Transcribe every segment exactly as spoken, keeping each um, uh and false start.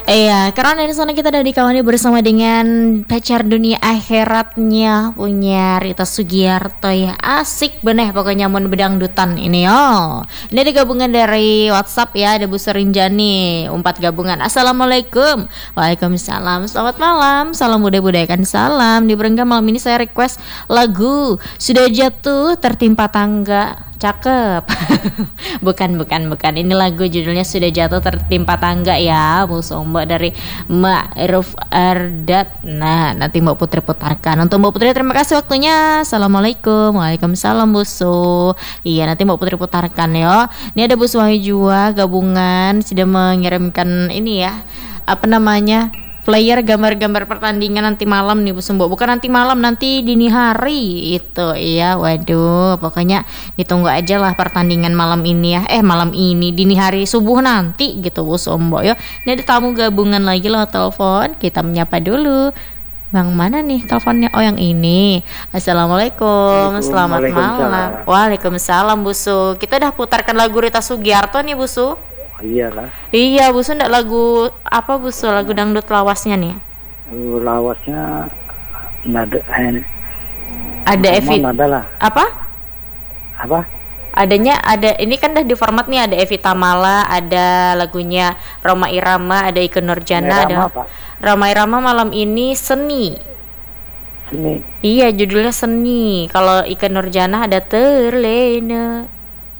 Iya, karena dari sana kita udah dikawani bersama dengan pacar dunia akhiratnya punya Rita Sugiarto ya. Asik bener pokoknya mun bedangdutan ini yo. Ini ada gabungan dari WhatsApp ya, ada Bu Serinjani, empat gabungan. Assalamualaikum. Waalaikumsalam. Selamat malam. Salam budaya-budayakan salam. Di Berengga malam ini saya request lagu Sudah Jatuh Tertimpa Tangga. Cakep. Bukan bukan bukan. Ini lagu judulnya Sudah Jatuh Tertimpa Tangga ya. Bu Sombo dari Ma'ruf Ardat. Nah, nanti Mbak Putri putarkan. Untuk Mbak Putri terima kasih waktunya. Assalamualaikum. Waalaikumsalam Bu Su. Iya, nanti Mbak Putri putarkan ya. Ini ada Bu Suhayu Jua gabungan sudah mengirimkan ini ya. Apa namanya? Player gambar-gambar pertandingan nanti malam nih Bu Sumbo. Bukan nanti malam, nanti dini hari itu ya. Waduh, pokoknya ditunggu aja lah pertandingan malam ini ya. Eh malam ini, dini hari subuh nanti gitu Bu Sumbo ya. Ini ada tamu gabungan lagi loh telepon. Kita menyapa dulu. Bang mana nih teleponnya? Oh yang ini. Assalamualaikum, selamat malam. Waalaikumsalam Bu Su. Kita udah putarkan lagu Rita Sugiarto nih Bu Su. Oh, iyalah. Iya, Bu Su ndak lagu apa Bu Su? Lagu dangdut lawasnya nih. Lagu lawasnya nada eh, ada Evi. Nada lah. Apa? Apa? Adanya ada ini kan dah di format nih, ada Evi Tamala, ada lagunya Roma Irama, ada Ikke Nurjana, ada apa? Roma Irama malam ini Seni. Seni. Iya, judulnya Seni. Kalau Ikke Nurjana ada Terlena.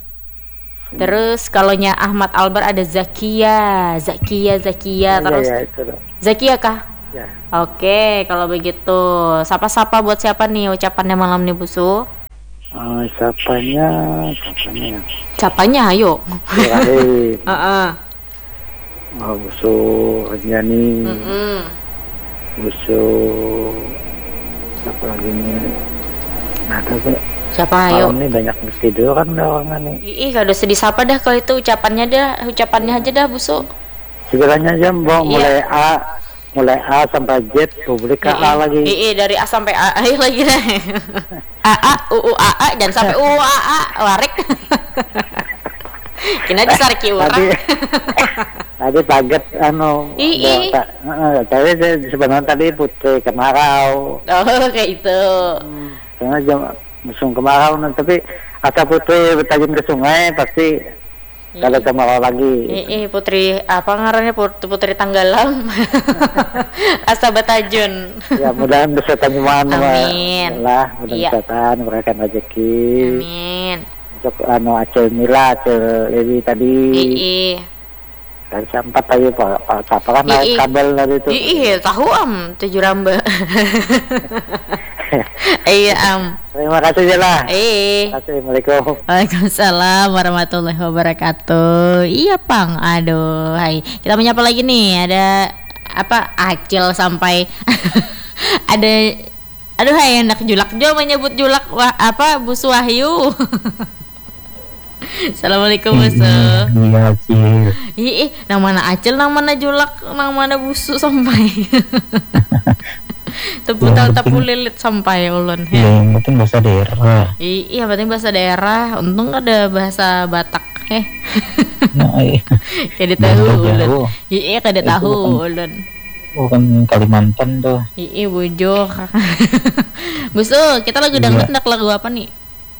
Terus kalaunya Ahmad Albar ada Zakia, Zakia, Zakia, Ya, terus ya, ya, itu loh. Zakia kah? Ya. Oke, kalau begitu sapa-sapa buat siapa nih ucapannya malam nih Bu Su? Uh, siapanya, siapanya ya? Capanya ayo. Rahim. Heeh. Oh, Busu Anjani. Heeh. Busu apa lagi nih? Ada tuh. Siapa ayo? Malam ini banyak mesti tidur kan orang nih. Ih, kalau sedih sapa dah kalau itu ucapannya dah, ucapannya aja dah Bu Su. Segalanya aja mau Iya. mulai A, mulai A sampai Z, publik ke A lagi. Iya, dari A sampai A ayo lagi dah. A A U U A A dan sampai U U A A warik. Kena disarki Tadi, orang. tadi paget anu. Ii. ta- eh, Tadi saya- sebenarnya tadi Putri Kemarau. Oh, kayak itu. Karena jam musim kemarau, nah, tapi asal Putri bertajam ke sungai pasti kalau kemarau lagi. Ih, Putri apa ngarannya Putri, Putri Tanggalam. Asa Batajun. Ya mudah-mudahan bisa tanjuman. Amin. Lah, Iya. mudah-mudahan mereka rezeki. Amin. Untuk anu Acil Mila, Acil Lewi tadi. Ih, Dan sempat tadi Pak Pak Sapa kan naik Ii. kabel tadi itu. ih, tahu am tujuh ramba. Iya am. Terima kasih Jela. Eh. Assalamualaikum. Waalaikumsalam warahmatullahi wabarakatuh. Iya Pang, aduh, hai. Kita menyapa lagi nih, ada apa Acil sampai ada, aduh hai hendak julak jo menyebut julak wah, apa Bu Suwahyu. Assalamualaikum Bu Su. Iya Cil. Ih, nang mana Acil, nang mana julak, nang mana busu sampai. Tepu tahu tapu lilit sampai ulun. Ya, yang penting bahasa daerah. Iya, penting bahasa daerah. Untung ada bahasa Batak, heh. Nah, iya. Kada tahu Bahasa ulun. Jawa. Iya, kada Itu tahu bukan- ulun. Bukan Kalimantan tuh. Iya, bojok. Busu, kita lagu dangdut ndak lagu apa nih?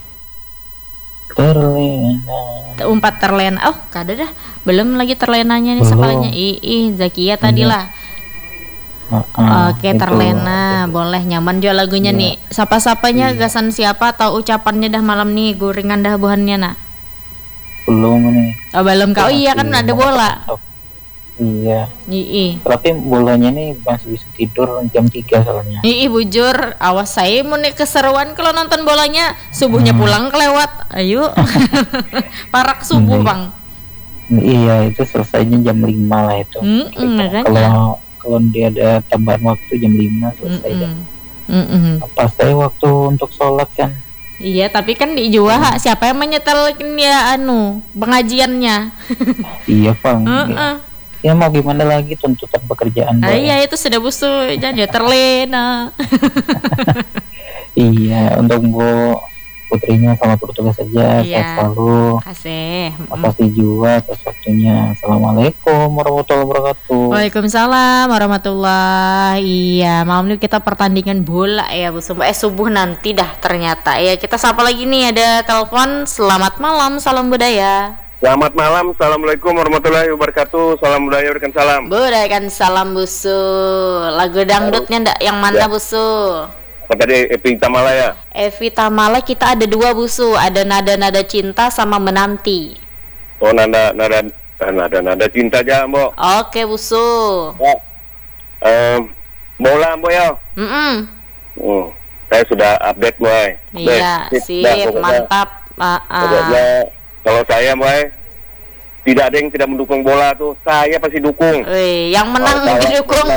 Terlena. Umpat terlena. Oh, kada dah. Belum lagi terlenanya nih Belum. sekalinya. Ih, Zakia tadi Iya. lah. Uh-uh, Oke, itu. terlena. Boleh nyaman juga lagunya Iya. nih. Sapa-sapanya Iya. gasan siapa atau ucapannya dah malam nih gorengan dah buahannya nah. Belum nih. Oh, belum kau iya kan Masih ada bola. Iya. Ii. Tapi bolanya nih masih bisa tidur jam tiga soalnya. Ih, bujur, awas saya mau nih keseruan kalau nonton bolanya subuhnya Hmm. pulang kelewat. Ayo. Parak subuh, Hmm. Bang. Iya, itu selesainya jam lima lah itu. Mm-mm, Kalau- makanya. Kalau kalau dia ada tambahan waktu jam lima selesai dah. Mm-mm. Mm-mm. Pas saya waktu untuk sholat kan. Iya, tapi kan di Jawa siapa yang menyetelin ya anu pengajiannya? Iya, Bang. Heeh. Ya mau gimana lagi tuntutan pekerjaan. Ah, Bang. iya itu sudah busu jadi terlena. Iya, untuk Bu putrinya selamat bertugas saja, Iya. sehat selalu. Kasih. Makasih juga atas waktunya. Assalamualaikum warahmatullahi wabarakatuh. Waalaikumsalam warahmatullahi. Iya, malam ini kita pertandingan bola ya Bu Sumba. Eh subuh nanti dah ternyata. Ya kita sapa lagi nih, ada telepon. Selamat malam, salam budaya. Selamat malam, assalamualaikum warahmatullahi wabarakatuh. Salam budaya, berikan salam. Budaya kan salam Busu. Lagu dangdutnya ndak yang mana Ya. Busu? Apa tadi Epi Tamalaya? Evi Tamala kita ada dua Busu, ada nada-nada cinta sama menanti. Oh nada nada nada nada cinta aja Mbok. Oke Busu. Ya. Em, bola Mbok ya. Mm-mm. Hmm, saya sudah update boy. Iya, Update. sip, Dah, pokoknya- mantap. Ah, ah. Pokoknya kalau saya boy tidak ada yang tidak mendukung bola tuh, saya pasti dukung. Wih, yang menang Kalau kalah, didukung.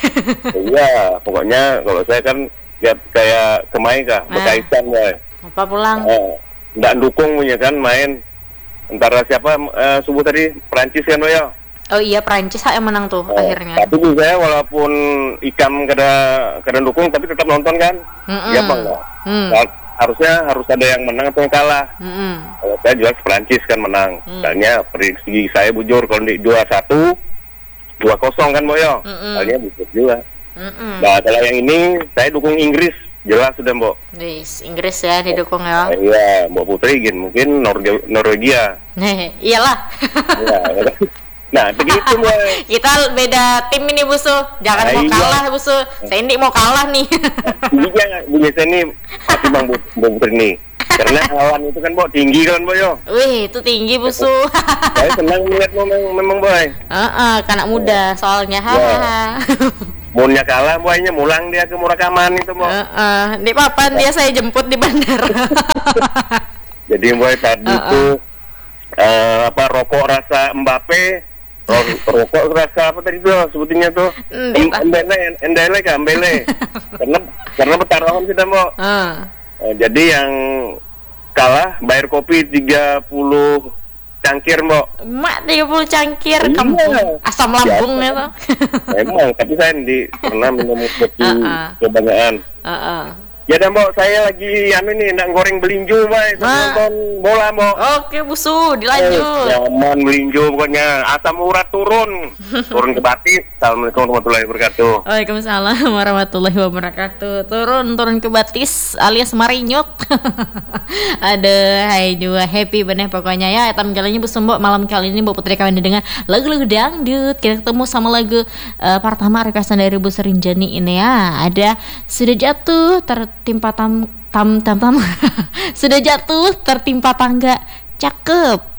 Iya, pokoknya kalau saya kan lihat kayak kemarin kah, Nah. berkaitan boy. Apa pulang? Eh, nggak dukung punya kan main antara siapa eh, subuh tadi Prancis kan boy ya. Oh iya, Prancis yang menang tuh Eh, akhirnya. Tapi juga saya walaupun ikam kada kada dukung tapi tetap nonton kan. Mm-mm. Iya bang. Nah, Hmm. Har- harusnya harus ada yang menang atau yang kalah. Mm-mm. Kalau saya jelas Prancis kan menang. Hmm. Soalnya prediksi saya bujur kalau di dua satu dua kosong kan boyo. Mm-mm. Soalnya bujur juga. Mm-mm. Nah, kalau yang ini saya dukung Inggris. Jelas sudah Mbok. Wis, Inggris ya didukung ya. Nah, iya, Mbok Putri gin mungkin Norge- Norwegia. Nih, iyalah. Iya. Nah, begitu Mbok. Kita beda tim ini Busu. Jangan Nah, mau iya. kalah Busu. Saya ini mau kalah nih. Iya, punya saya ini pasti Bang Bu- Mbok Putri nih. Karena awan itu kan Mbok tinggi kan Mbok yo. Wih, itu tinggi Busu. Saya senang melihat memang memang boy. Heeh, kanak muda soalnya. Ya. Hahaha. Munnya kalah boynya mulang dia ke Murakaman itu Mbok. Heeh, di papan dia saya jemput di bandara. Jadi boy tadi Uh-uh. itu eh, apa rokok rasa Mbappe, ro- rokok rasa apa tadi tuh sebutinnya tuh? Hmm, Em- Pak. Embele, endele kah, embele. karena karena pertarungan sudah Mbok. Heeh. Eh, jadi yang kalah bayar kopi tiga puluh cangkir Mbok. Mak tiga puluh cangkir Iya. kampung asam lambung Biasa. itu. Emang, tapi saya di pernah minum kopi Uh-uh. kebanyakan. Heeh. Ya dan Mbok, saya lagi anu nih nak goreng belinju Mbak, sambil Wah. nonton bola Mbok. Oke Busu, dilanjut. Eh, nyaman belinju pokoknya. Asam urat turun, turun ke batis. Assalamualaikum warahmatullahi wabarakatuh. Waalaikumsalam warahmatullahi wabarakatuh. Turun turun ke batis alias marinyut. Ada hai juga happy bener pokoknya ya. Etam jalannya Busumbok malam kali ini Mbak Putri kawin dengan lagu-lagu dangdut. Kita ketemu sama lagu eh, pertama requestan dari Bu Serinjani ini ya. Ada sudah jatuh tertimpa tam tam tam tam. Sudah jatuh tertimpa tangga. Cakep.